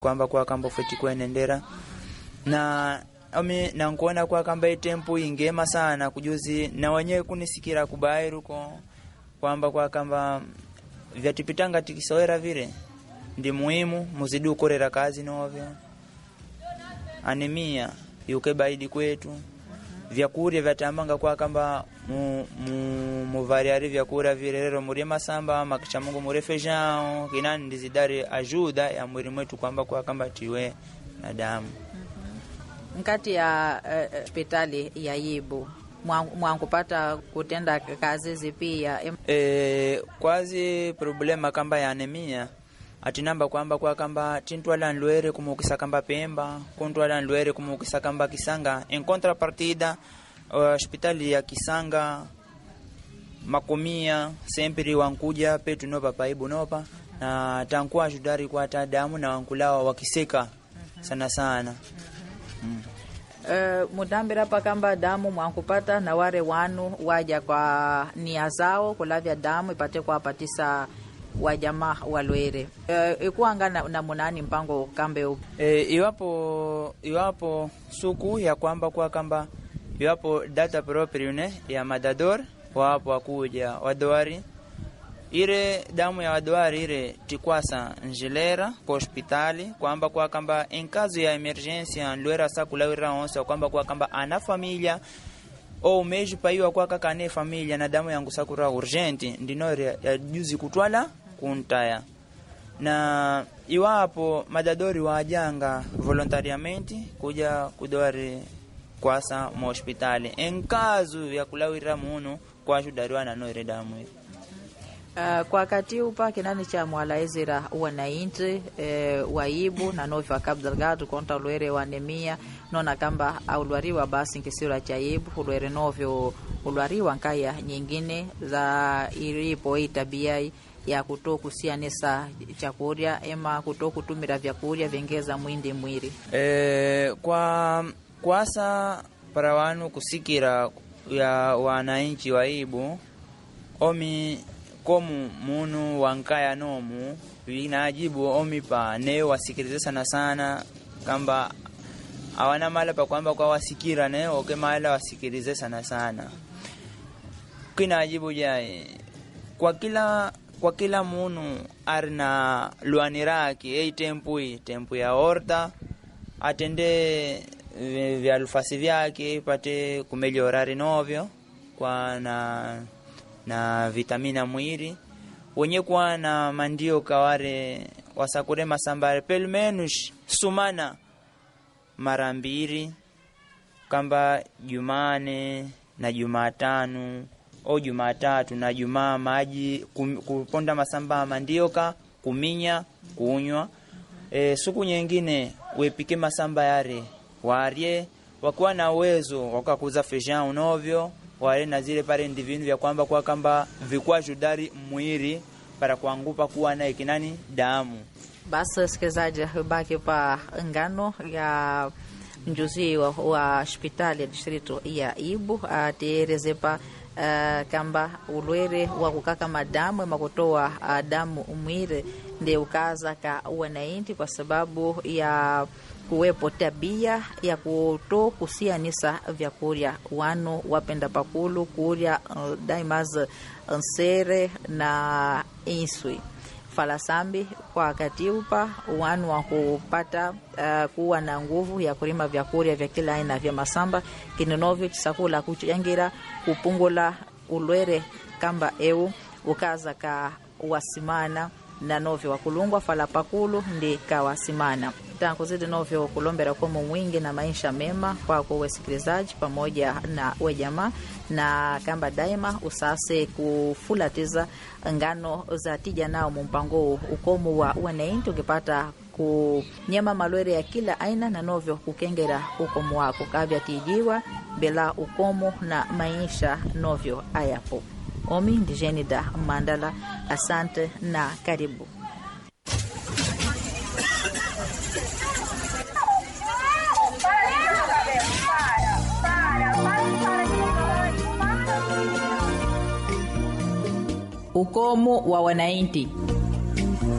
kwamba kwa kamba feti kuenendera na omi na nkuona kwa kamba tempo ingema sana kujuzi na wenyewe kunisikira kubairu kwamba kwa kamba vyatipitanga tikisawera vile ndi muhimu muzidi ukorera kazi novyo. Anemia yuke baidi kwetu vyakuria vyatambanga kwa kamba muvariari vyakura virero murima samba makisha Mungu murefejao kinani ndizidari ajuda ya mwili mwetu kwamba kwa kamba tiwe na damu. Nkati ya hospitali ya Ibu mwangupata kutenda kazi zipia kwazi problema kamba ya anemia atinamba kwamba kwa kamba tintwala nluere kumukisa kamba Pemba kuntwala nluere kumukisa kamba Kisanga. En contrapartida hospitali ya Kisanga makomia sempiri wankuja petu nopa paibu nopa na tankuwa judari kwa damu na wankulawa wakiseka sana sana. Mudambira pa kamba damu mwankupata na ware wanu waja kwa nia zao kulavya damu ipate kwa patisa wajamaa walwere. Ikuanga na munani mpango kambe iwapo suku ya kwamba kwa kamba iwapo data proprio ya madador wapo wakuja wadoari ire damu ya wadoari ire tikwasa njilera kwa hospitali kwamba kwa kamba in caso ya emergency nluera sakulawira onse kwamba kwa kamba ana familia o meji paiwa kwa kakane familia na damu yangu sakura urgenti ndinore ya juzi kutwala kuntaya. Na iwapo madadori wajanga voluntariamente kuja kudwari kwasa mu hospitali en caso ya kulawira muno kwa shudariwa na noire damu. Kwa kati upa kinani cha mwalaizira wanainti wa Ibu na novi wa Cabo Delgado konta ulwere wa anemia nona kamba ulwariwa basi nkisira cha Ibu ulwere novyo ulwariwa nkaya nyingine za iripo itabiai ya kutokusianisa chakuria ema kutokutumira vyakuria vengeza mwindi mwiri. Kwasa para wanu kusikira ya wananchi wa Ibu omi komu munu wankaya nomu vinajibu omi pa neo wasikirize sana sana kamba awana mala pa kwamba kwa wasikira neo oke mala wasikirize sana sana. Kinajibu jai kwa kila munu arna luaniraki tempu ya horta atende vya lufasi vyake pate kumeliorari novyo kwa na vitamina mwiri wenye kwa na mandio kaware wasakure masambare pelmenush sumana marambiri kamba Jumane na Jumatano o Jumatatu na Jumaa maji kuponda masamba mandioka kuminya kunywa. Suku nyingine wepike masamba yare warie wakuwa na uwezo wakakuza fejan unovyo wale na zile pale ndivinu vya kwamba kwa kamba vikwa judari mwiri para kuangupa kuwa na ikinani damu. Basi sikizaji baki pa ngano ya mjuzi wa hospitali ya distrito ya Ibu aterezepa kamba ulwere wa kukaka madamu ema kutoa damu mwire nde ukaza ka wanainti kwa sababu ya kuwepo tabia ya kuto kusianisa vyakuria wanu wapenda pakulu kuria daimaz nsere na inswi falasambi kwa katiupa wanu wa kupata kuwa na nguvu ya kulima vyakuria vya kila aina vya masamba kinonovyo chisakula kuchangira kupungula ulwere kamba ukaza ka wasimana na novyo wakulungwa fala pakulu ndi kawasimana. Tankuzidi novyo kulombera komo mwingi na maisha mema kwa kuwesikilizaji pamoja na wejama na kamba daima usase kufulatiza ngano za tija nao mumpango ukomu wa wanainti ukipata kunyema malwere ya kila aina na novyo kukengera ukomu wako kavya tijiwa bila ukomu na maisha novyo ayapo. Omi ndijeni da Mandala, asante na karibu. Ukomo wa wanainti.